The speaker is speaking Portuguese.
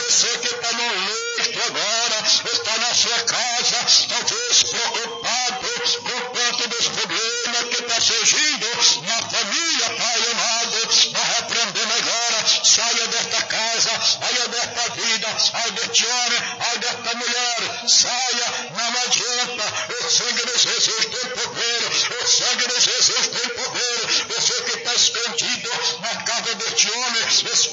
Você que está no leito agora, está na sua casa, talvez preocupado por conta dos problemas que está surgindo na família, Pai amado, nós repreendemos agora, saia desta casa, saia desta vida, saia deste homem, saia desta mulher, saia, não adianta, o sangue de Jesus tem poder, o sangue de Jesus tem poder. Você que está escondido na casa deste homem,